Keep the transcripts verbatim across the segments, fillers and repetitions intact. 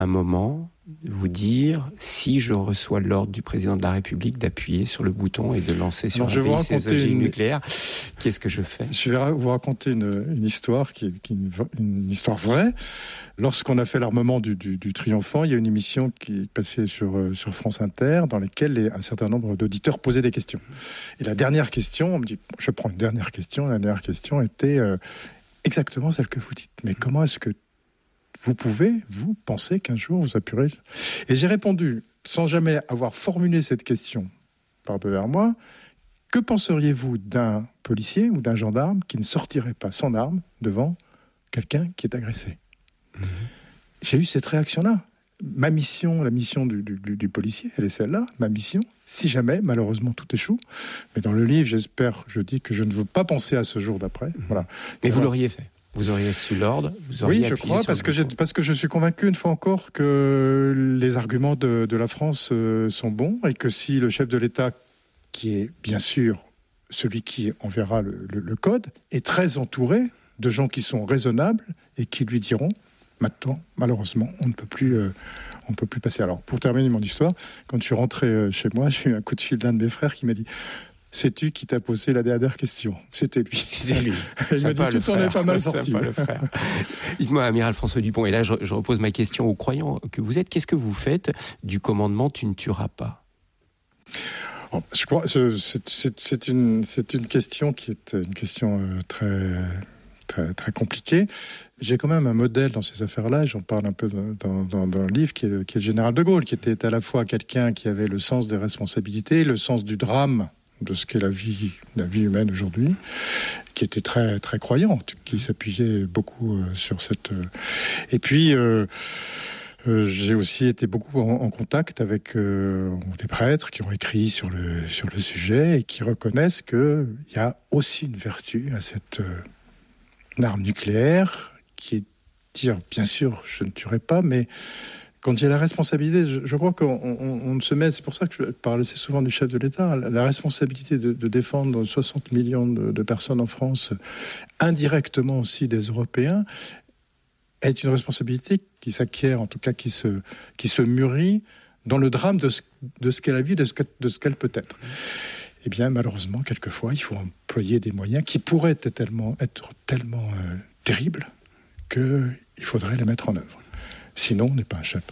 un moment vous dire, si je reçois l'ordre du président de la République d'appuyer sur le bouton et de lancer sur Alors, un pays ses ogives une... nucléaires, qu'est-ce que je fais ? Je vais vous raconter une, une histoire qui est, qui est une, une histoire vraie. Lorsqu'on a fait l'armement du, du, du Triomphant, il y a une émission qui est passée sur, sur France Inter, dans laquelle les, un certain nombre d'auditeurs posaient des questions. Et la dernière question, on me dit, je prends une dernière question, la dernière question était euh, exactement celle que vous dites. Mais comment est-ce que vous pouvez, vous, penser qu'un jour vous appuierez ? Et j'ai répondu, sans jamais avoir formulé cette question par-devers moi, que penseriez-vous d'un policier ou d'un gendarme qui ne sortirait pas son arme devant quelqu'un qui est agressé ? Mmh. J'ai eu cette réaction-là. Ma mission, la mission du, du, du policier, elle est celle-là, ma mission, si jamais, malheureusement, tout échoue. Mais dans le livre, j'espère, je dis que je ne veux pas penser à ce jour d'après. Mmh. Voilà. Mais Alors, vous l'auriez fait ? Vous auriez su l'ordre, vous auriez oui, je crois, parce que, j'ai, parce que je suis convaincu, une fois encore, que les arguments de, de la France euh, sont bons et que si le chef de l'État, qui est bien sûr celui qui enverra le, le, le code, est très entouré de gens qui sont raisonnables et qui lui diront, maintenant, malheureusement, on ne peut plus, euh, on peut plus passer. Alors, pour terminer mon histoire, quand je suis rentré euh, chez moi, j'ai eu un coup de fil d'un de mes frères qui m'a dit... Sais-tu qui t'a posé la dernière question ? C'était lui. C'était lui. Il m'a dit, tu t'en es pas mal sorti. Dites-moi, amiral François Dupont, et là je, je repose ma question aux croyants que vous êtes. Qu'est-ce que vous faites du commandement « Tu ne tueras pas » ? Oh, je crois que c'est, c'est, c'est, une, c'est une question qui est une question euh, très... Très, très compliqué. J'ai quand même un modèle dans ces affaires-là, j'en parle un peu dans, dans, dans le livre, qui est, le, qui est le général de Gaulle, qui était à la fois quelqu'un qui avait le sens des responsabilités, le sens du drame, de ce qu'est la vie, la vie humaine aujourd'hui, qui était très, très croyante, qui s'appuyait beaucoup euh, sur cette... Euh... Et puis, euh, euh, j'ai aussi été beaucoup en, en contact avec euh, des prêtres qui ont écrit sur le, sur le sujet et qui reconnaissent qu'il y a aussi une vertu à cette... Euh, une arme nucléaire, qui est dire, bien sûr, je ne tuerai pas, mais quand il y a la responsabilité, je, je crois qu'on on, on se met, c'est pour ça que je parle assez souvent du chef de l'État, la, la responsabilité de, de défendre soixante millions de, de personnes en France, indirectement aussi des Européens, est une responsabilité qui s'acquiert, en tout cas qui se, qui se mûrit dans le drame de ce, de ce qu'est la vie, de ce, que, de ce qu'elle peut être. Eh bien, malheureusement, quelquefois, il faut employer des moyens qui pourraient être tellement, être tellement euh, terribles qu'il faudrait les mettre en œuvre. Sinon, on n'est pas un chef.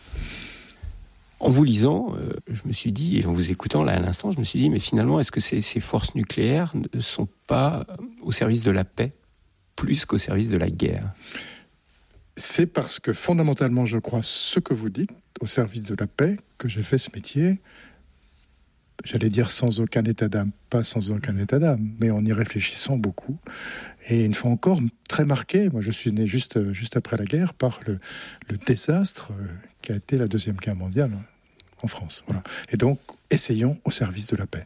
En vous lisant, euh, je me suis dit, et en vous écoutant là à l'instant, je me suis dit, mais finalement, est-ce que ces, ces forces nucléaires ne sont pas au service de la paix plus qu'au service de la guerre ? C'est parce que fondamentalement, je crois ce que vous dites, au service de la paix, que j'ai fait ce métier. J'allais dire sans aucun état d'âme, pas sans aucun état d'âme, mais en y réfléchissant beaucoup. Et une fois encore, très marqué, moi je suis né juste, juste après la guerre, par le, le désastre qui a été la Deuxième Guerre mondiale en France. Voilà. Et donc, essayons au service de la paix.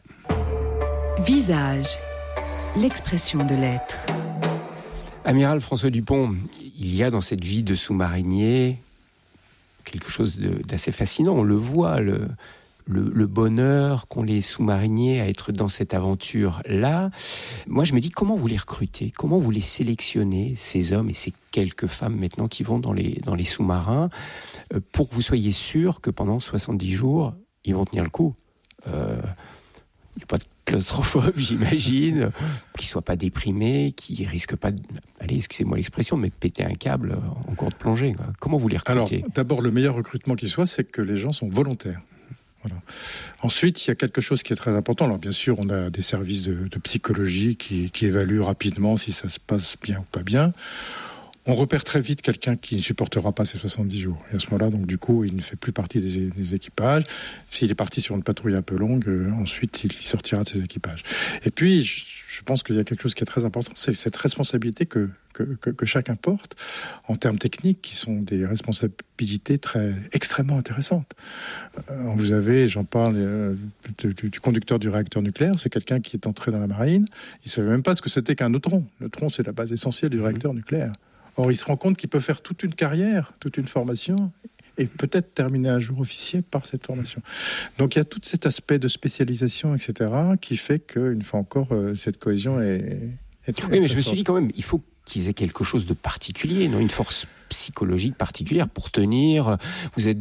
Visage, l'expression de l'être. Amiral François Dupont, il y a dans cette vie de sous-marinier quelque chose de, d'assez fascinant. On le voit, le... Le, le bonheur qu'ont les sous-mariniers à être dans cette aventure-là. Moi, je me dis, comment vous les recrutez ? Comment vous les sélectionnez, ces hommes et ces quelques femmes maintenant qui vont dans les, dans les sous-marins, euh, pour que vous soyez sûr que pendant soixante-dix jours, ils vont tenir le coup ? euh, Il n'y a pas de claustrophobe, j'imagine, qu'ils ne soient pas déprimés, qu'ils ne risquent pas, de, allez, excusez-moi l'expression, mais de péter un câble en cours de plongée, quoi. Comment vous les recrutez ? Alors, d'abord, le meilleur recrutement qui soit, c'est que les gens sont volontaires. Voilà. Ensuite, il y a quelque chose qui est très important. Alors, bien sûr, on a des services de, de psychologie qui, qui évaluent rapidement si ça se passe bien ou pas bien. On repère très vite quelqu'un qui ne supportera pas ces soixante-dix jours. Et à ce moment-là, donc, du coup, il ne fait plus partie des, des équipages. S'il est parti sur une patrouille un peu longue, euh, ensuite, il sortira de ses équipages. Et puis, je, je pense qu'il y a quelque chose qui est très important, c'est cette responsabilité que, que, que, que chacun porte, en termes techniques, qui sont des responsabilités très, extrêmement intéressantes. Euh, vous avez, j'en parle, euh, du, du, du conducteur du réacteur nucléaire, c'est quelqu'un qui est entré dans la marine, il ne savait même pas ce que c'était qu'un neutron. Le neutron, c'est la base essentielle du réacteur nucléaire. Or, il se rend compte qu'il peut faire toute une carrière, toute une formation, et peut-être terminer un jour officier par cette formation. Donc, il y a tout cet aspect de spécialisation, et cetera, qui fait qu'une fois encore, euh, cette cohésion est... est oui, mais je me suis dit quand même, il faut qu'ils aient quelque chose de particulier, non ? Une force psychologique particulière pour tenir. Vous êtes